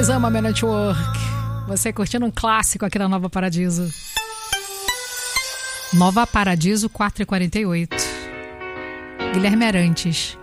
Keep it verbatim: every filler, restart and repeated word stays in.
mais ama Man at Work. Você curtindo um clássico aqui da Nova Paradiso. Nova Paradiso quatro e quarenta e oito. Guilherme Arantes.